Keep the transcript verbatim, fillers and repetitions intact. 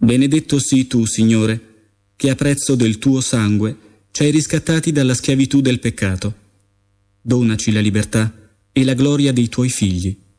Benedetto sii tu, Signore, che a prezzo del tuo sangue ci hai riscattati dalla schiavitù del peccato. Donaci la libertà e la gloria dei tuoi figli.